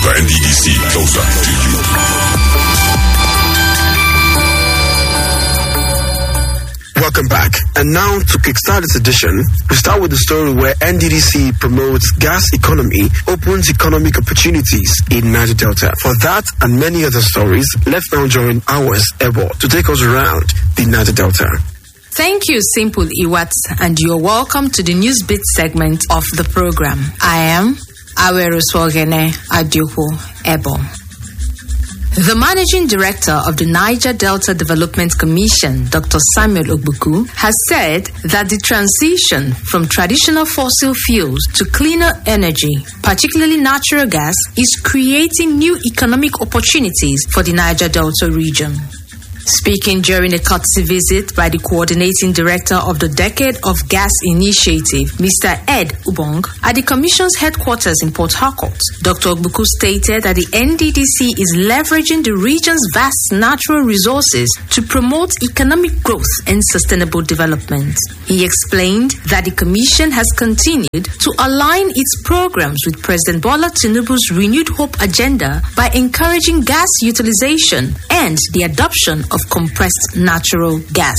The NDDC, closer to you. Welcome back. And now to kickstart this edition, we start with the story where NDDC promotes gas economy, opens economic opportunities in Niger Delta. For that and many other stories, let's now join ours, Ebo, to take us around the Niger Delta. Thank you, Simple Iwat, and you're welcome to the News Beat segment of the program. I am Aweru Swogene Adioku Ebo. The Managing Director of the Niger Delta Development Commission, Dr. Samuel Ogbuku, has said that the transition from traditional fossil fuels to cleaner energy, particularly natural gas, is creating new economic opportunities for the Niger Delta region. Speaking during a courtesy visit by the Coordinating Director of the Decade of Gas Initiative, Mr. Ed Ubong, at the Commission's headquarters in Port Harcourt, Dr. Ogbuku stated that the NDDC is leveraging the region's vast natural resources to promote economic growth and sustainable development. He explained that the Commission has continued to align its programs with President Bola Tinubu's Renewed Hope agenda by encouraging gas utilization and the adoption of compressed natural gas,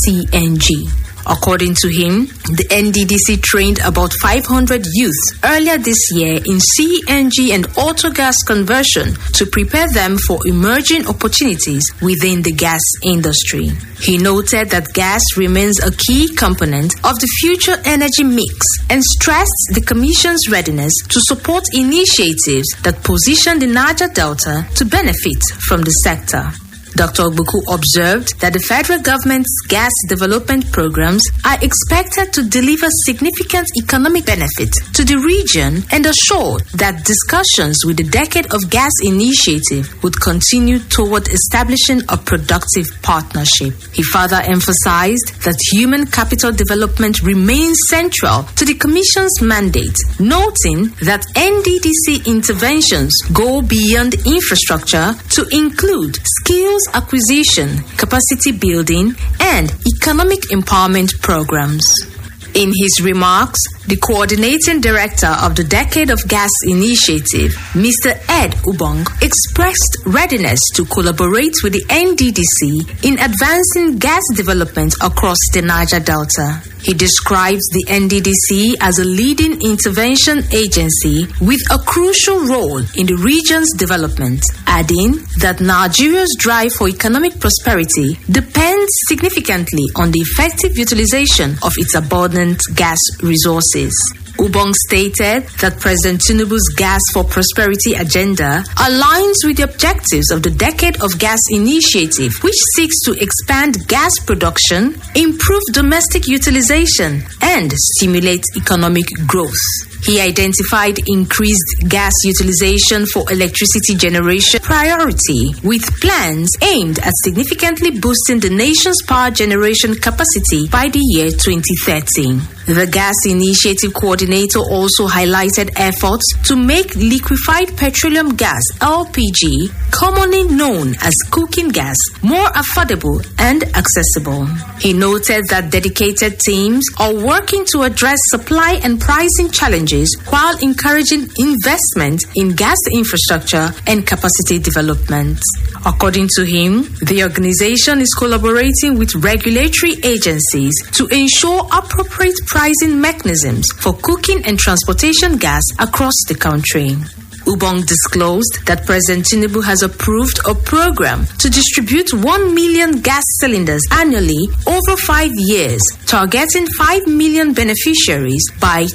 CNG. According to him, the NDDC trained about 500 youths earlier this year in CNG and autogas conversion to prepare them for emerging opportunities within the gas industry. He noted that gas remains a key component of the future energy mix and stressed the Commission's readiness to support initiatives that position the Niger Delta to benefit from the sector. Dr. Ogbuku observed that the federal government's gas development programs are expected to deliver significant economic benefit to the region and assured that discussions with the Decade of Gas Initiative would continue toward establishing a productive partnership. He further emphasized that human capital development remains central to the Commission's mandate, noting that NDDC interventions go beyond infrastructure to include skills acquisition, capacity building, and economic empowerment programs. In his remarks, the Coordinating Director of the Decade of Gas Initiative, Mr. Ed Ubong, expressed readiness to collaborate with the NDDC in advancing gas development across the Niger Delta. He describes the NDDC as a leading intervention agency with a crucial role in the region's development, adding that Nigeria's drive for economic prosperity depends significantly on the effective utilization of its abundant gas resources. Ubong stated that President Tinubu's Gas for Prosperity agenda aligns with the objectives of the Decade of Gas Initiative, which seeks to expand gas production, improve domestic utilization, and stimulate economic growth. He identified increased gas utilization for electricity generation priority, with plans aimed at significantly boosting the nation's power generation capacity by the year 2030. The Gas Initiative Coordinator also highlighted efforts to make liquefied petroleum gas, LPG, commonly known as cooking gas, more affordable and accessible. He noted that dedicated teams are working to address supply and pricing challenges while encouraging investment in gas infrastructure and capacity development. According to him, the organization is collaborating with regulatory agencies to ensure appropriate pricing mechanisms for cooking and transportation gas across the country. Ubong disclosed that President Tinubu has approved a program to distribute 1 million gas cylinders annually over 5 years, targeting 5 million beneficiaries by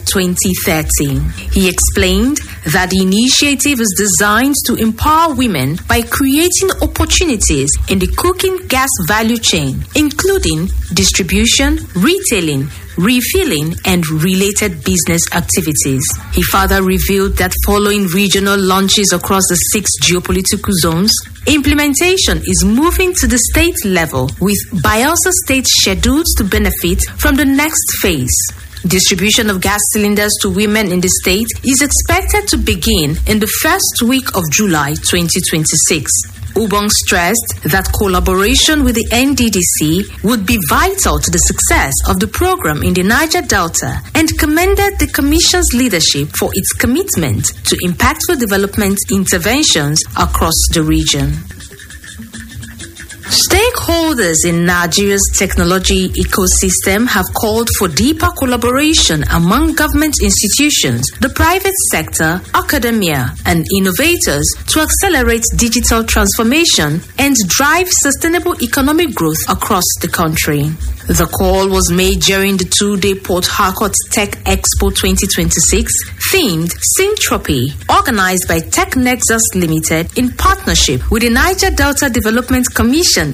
2030. He explained that the initiative is designed to empower women by creating opportunities in the cooking gas value chain, including distribution, retailing, refilling, and related business activities. He further revealed that following regional launches across the 6 geopolitical zones, implementation is moving to the state level, with Bayelsa State scheduled to benefit from the next phase. Distribution of gas cylinders to women in the state is expected to begin in the first week of July 2026. Ubong stressed that collaboration with the NDDC would be vital to the success of the program in the Niger Delta and commended the Commission's leadership for its commitment to impactful development interventions across the region. Stakeholders in Nigeria's technology ecosystem have called for deeper collaboration among government institutions, the private sector, academia, and innovators to accelerate digital transformation and drive sustainable economic growth across the country. The call was made during the two-day Port Harcourt Tech Expo 2026, themed Syntropy, organized by Tech Nexus Limited in partnership with the Niger Delta Development Commission,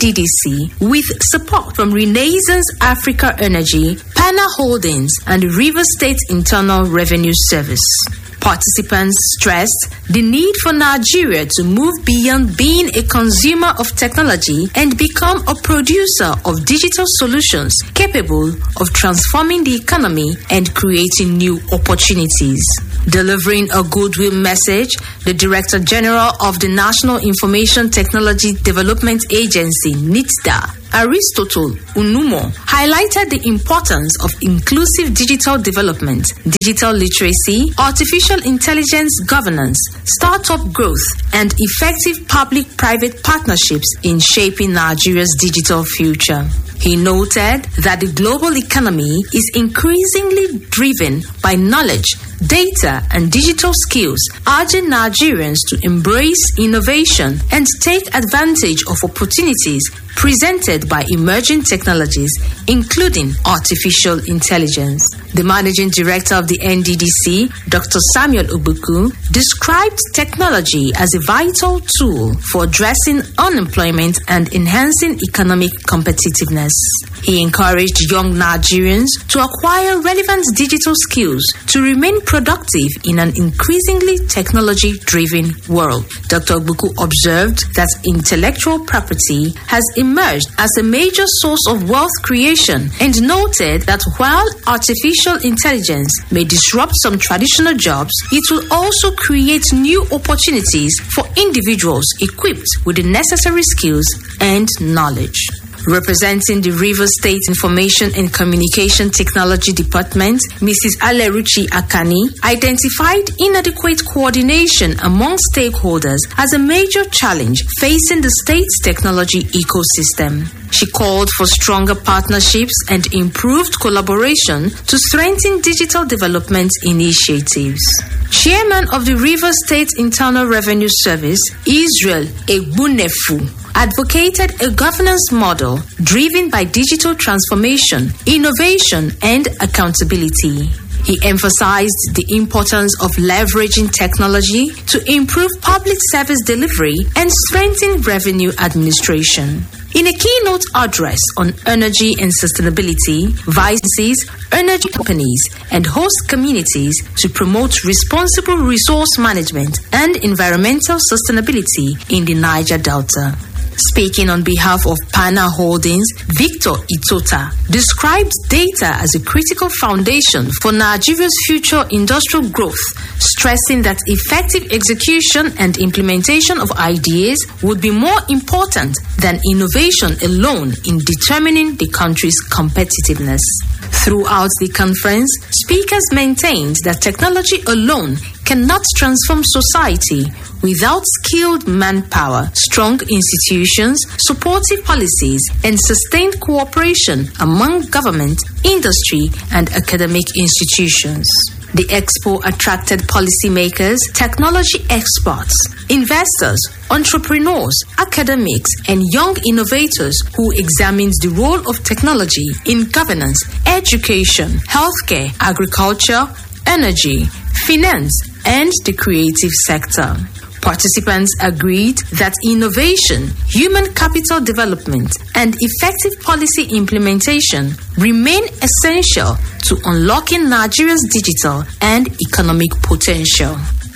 NDDC, with support from Renaissance Africa Energy, Pana Holdings, and the River State Internal Revenue Service. Participants stressed the need for Nigeria to move beyond being a consumer of technology and become a producer of digital solutions capable of transforming the economy and creating new opportunities. Delivering a goodwill message, the Director General of the National Information Technology Development Agency, NITDA, Aristotle Unumo, highlighted the importance of inclusive digital development, digital literacy, artificial intelligence governance, startup growth, and effective public-private partnerships in shaping Nigeria's digital future. He noted that the global economy is increasingly driven by knowledge, data, and digital skills, urging Nigerians to embrace innovation and take advantage of opportunities presented by emerging technologies, including artificial intelligence. The managing director of the NDDC, Dr. Samuel Ubuku, described technology as a vital tool for addressing unemployment and enhancing economic competitiveness. He encouraged young Nigerians to acquire relevant digital skills to remain productive in an increasingly technology-driven world. Dr. Ubuku observed that intellectual property has emerged as a major source of wealth creation and noted that while artificial intelligence may disrupt some traditional jobs, it will also create new opportunities for individuals equipped with the necessary skills and knowledge. Representing the Rivers State Information and Communication Technology Department, Mrs. Aleruchi Akani identified inadequate coordination among stakeholders as a major challenge facing the state's technology ecosystem. She called for stronger partnerships and improved collaboration to strengthen digital development initiatives. Chairman of the Rivers State Internal Revenue Service, Israel Egbunefu, advocated a governance model driven by digital transformation, innovation, and accountability. He emphasized the importance of leveraging technology to improve public service delivery and strengthen revenue administration. In a keynote address on energy and sustainability, vices energy companies and host communities to promote responsible resource management and environmental sustainability in the Niger Delta. Speaking on behalf of Pana Holdings, Victor Itota described data as a critical foundation for Nigeria's future industrial growth, stressing that effective execution and implementation of ideas would be more important than innovation alone in determining the country's competitiveness. Throughout the conference, speakers maintained that technology alone cannot transform society without skilled manpower, strong institutions, supportive policies, and sustained cooperation among government, industry, and academic institutions. The expo attracted policymakers, technology experts, investors, entrepreneurs, academics, and young innovators who examined the role of technology in governance, education, healthcare, agriculture, energy, finance, and the creative sector. Participants agreed that innovation, human capital development, and effective policy implementation remain essential to unlocking Nigeria's digital and economic potential.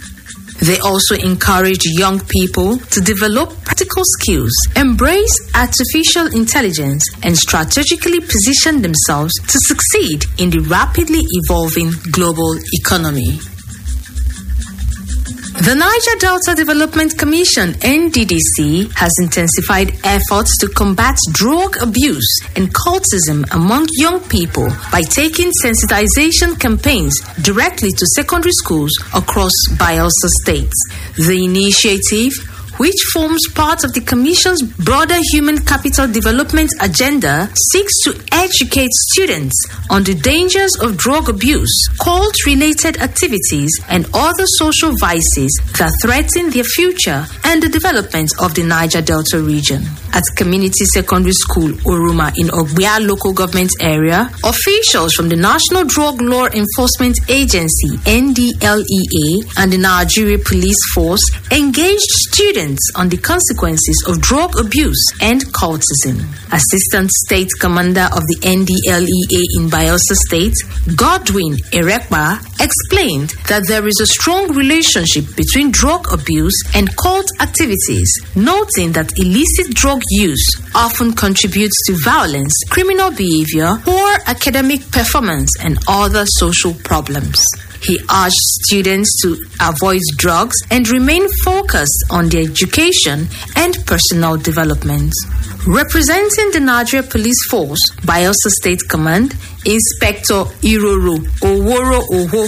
They also encouraged young people to develop practical skills, embrace artificial intelligence, and strategically position themselves to succeed in the rapidly evolving global economy. The Niger Delta Development Commission, NDDC, has intensified efforts to combat drug abuse and cultism among young people by taking sensitization campaigns directly to secondary schools across Bayelsa State. The initiative, which forms part of the Commission's broader human capital development agenda, seeks to educate students on the dangers of drug abuse, cult-related activities, and other social vices that threaten their future and the development of the Niger Delta region. At Community Secondary School Oruma in Ogbia local government area, officials from the National Drug Law Enforcement Agency, NDLEA, and the Nigeria Police Force engaged students on the consequences of drug abuse and cultism. Assistant State Commander of the NDLEA in Bayelsa State, Godwin Erekpa, explained that there is a strong relationship between drug abuse and cult activities, noting that illicit drug use often contributes to violence, criminal behavior, poor academic performance, and other social problems. He urged students to avoid drugs and remain focused on their education and personal development. Representing the Nigeria Police Force, Bayelsa State Command, Inspector Iroro Oworo Oho